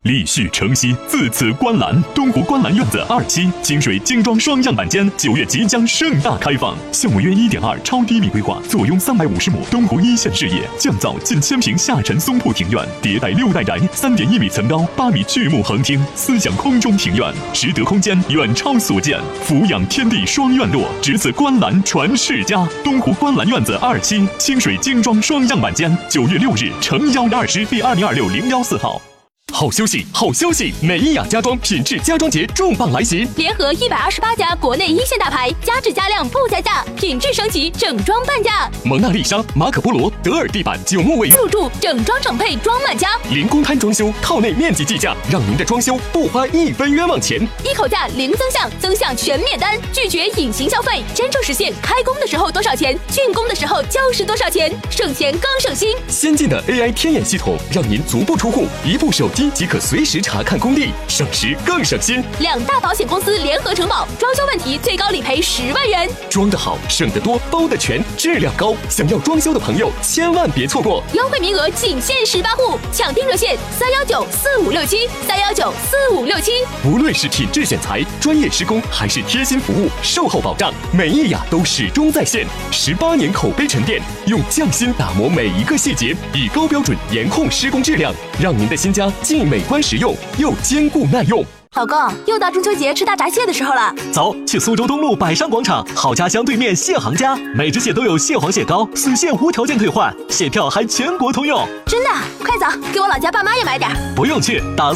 立续承熙，自此观澜。东湖观澜院子2期清水精装双样板间9月即将盛大开放，项目约1.2超低密规划，坐拥350亩东湖一线事业，降噪近1000平下沉松铺庭院，迭代6代宅，3.1米层高，8米巨木横厅，思想空中庭院，实得空间远超所见，俯仰天地双院落，值此观澜传世家。东湖观澜院子2期清水精装双样板间，9月6日诚邀20第2026-014号。好消息，好消息！美伊雅家装品质家装节重磅来袭， 联合128家国内一线大牌，加质加量不加价，品质升级，整装半价。 蒙娜丽莎、马可波罗、德尔地板9木位入住，整装整配装满家， 零公摊装修，套内面积计价，让您的装修不花1分冤枉钱。 一口价零增项，增项全免单，拒绝隐形消费，真正实现开工的时候多少钱，竣工的时候就是多少钱，省钱更省心。 先进的 AI 天眼系统，让您足不出户，一部手机即可随时查看工地，省时更省心。 2大保险公司联合承保，装修问题最高理赔10万元。 装得好，省得多，包得全，质量高。想要装修的朋友，千万别错过， 优惠名额仅限18户，抢订热线3194567，3194567。 无论是品质选材、专业施工，还是贴心服务、售后保障，美伊雅都始终在线。18年口碑沉淀，用匠心打磨每一个细节，以高标准严控施工质量，让您的新家既美观实用又坚固耐用。 老公，又到中秋节吃大闸蟹的时候了， 走，去苏州东路百商广场好家乡对面蟹行家，每只蟹都有蟹黄蟹膏，死蟹无条件退换，蟹票还全国通用。 真的？快走，给我老家爸妈也买点。 不用去，打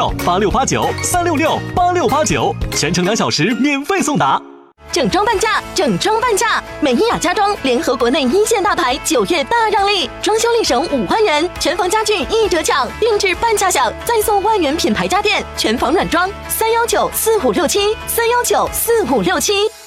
366-8689，366-8689，全程2小时免费送达。 整装半价，整装半价！美伊雅家装联合国内一线大牌，9月大让利，装修立省5万元，全房家具1折抢，定制半价享，再送万元品牌家电，全房软装，3194567，3194567。